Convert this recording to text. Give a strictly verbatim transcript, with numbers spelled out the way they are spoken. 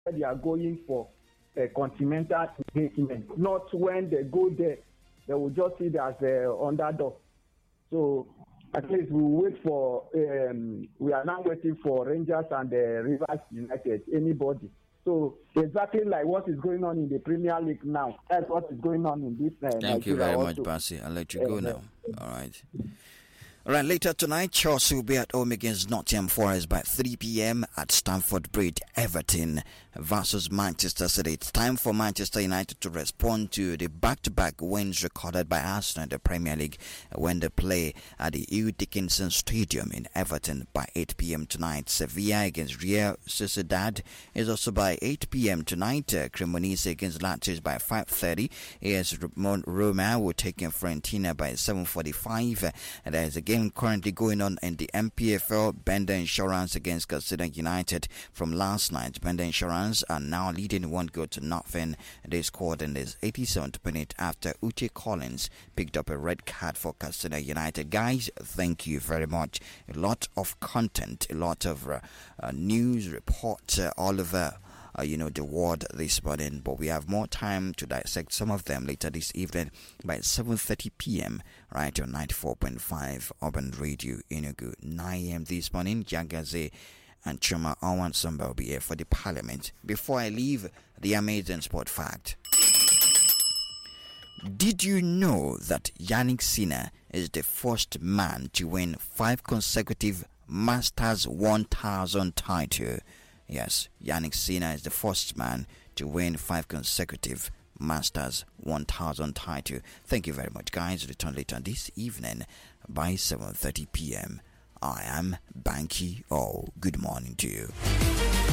they are going for a continental engagement. Not when they go there, they will just see it as a underdog. So at least we wait for. Um, we are now waiting for Rangers and the Rivers United. Anybody. So exactly like what is going on in the Premier League now. That's what is going on in this. Uh, Thank Nigeria you very also. much, Basi. I'll let you go Uh, now. All right. All right, later tonight, Chelsea will be at home against Nottingham Forest by three p.m. at Stamford Bridge. Everton versus Manchester City. It's time for Manchester United to respond to the back-to-back wins recorded by Arsenal in the Premier League when they play at the Hugh Dickinson Stadium in Everton by eight p.m. tonight. Sevilla against Real Sociedad is also by eight p.m. tonight. Uh, Cremonese against Lazio by five thirty. A S Roma will take in Fiorentina by seven forty-five. Uh, and there is a game currently going on in the M P F L. Bender Insurance against Casino United from last night. Bender Insurance are now leading one goal to nothing. They scored in this eighty-seventh minute after Uche Collins picked up a red card for Casino United. Guys, thank you very much. A lot of content, a lot of uh, uh, news reports uh, all over Uh, you know, the world this morning, but we have more time to dissect some of them later this evening by seven thirty p.m. right on ninety-four point five Urban Radio Enugu. nine a.m. this morning, Jagaze and Chuma Owan Samba will be here for the Parliament. Before I leave, the amazing sport fact. Did you know that Yannick Sinner is the first man to win five consecutive Masters one thousand title? Yes, Yannick Sinner is the first man to win five consecutive Masters one thousand title. Thank you very much, guys. Return later this evening by seven thirty p.m. I am Banky O. Good morning to you.